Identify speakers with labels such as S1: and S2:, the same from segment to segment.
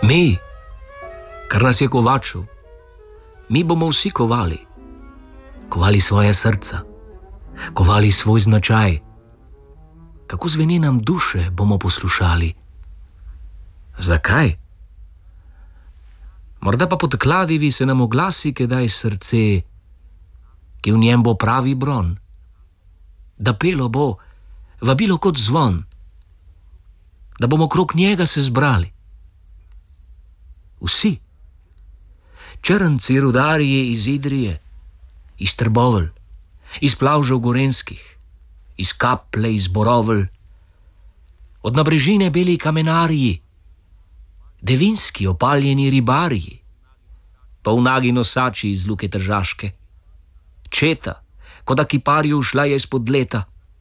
S1: Mi, kar nas je kovačev, mi bomo vsi kovali. Kovali svoje srca, kovali svoj značaj. Kako zveni nam duše, bomo poslušali. Zakaj? Morda pa pod kladivi se nam oglasi kdaj srce, ki v njem bo pravi bron, da pelo bo, vabilo kot zvon, da bomo krog njega se zbrali. Vsi, črnci rudarji iz Idrije, iz Trbovelj, iz Plavžev gorenskih, iz Kaple, iz Borovelj, od nabrežine beli kamenarji, devinski opaljeni ribarji, pa v nagi nosači iz Luke Tržaške, četa, ko da kiparju šla je izpod leta.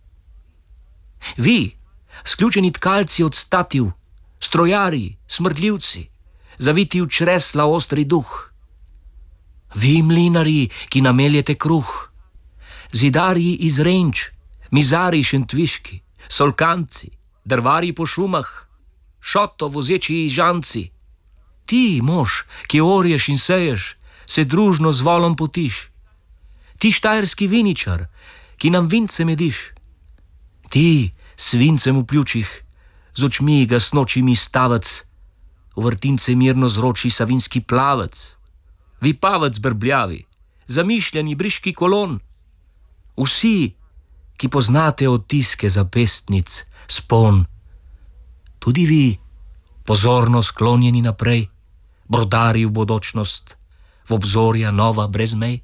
S1: Vi, sključeni tkalci od stativ, strojarji, smrdljivci, zaviti v čresla ostri duh. Vi, mlinarji, ki nameljete kruh, zidarji iz Renč, mizari šentviški, solkanci, drvarji po šumah, šoto vozeči žanci. Ti, mož, ki orješ in seješ, se družno z volom potiš. Ti, štajerski viničar, ki nam vince mediš. Ti, s vincem v pljučih, z očmi gasnočimi stavec, v vrtince mirno zroči savinski plavec. Vi, pavec brbljavi, zamišljeni briški kolon. Vsi, ki poznate odtiske zapestnic, spon. Tudi vi, pozorno sklonjeni naprej, brodari v bodočnost, v obzorja nova brez mej.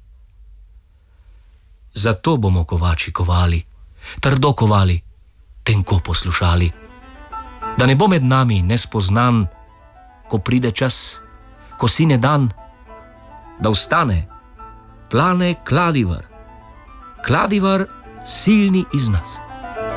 S1: Zato bomo kovači kovali, trdo kovali, tenko poslušali, da ne bo med nami nespoznan, ko pride čas, ko sine dan, da vstane, plane kladivar, kladivar silni iz nas.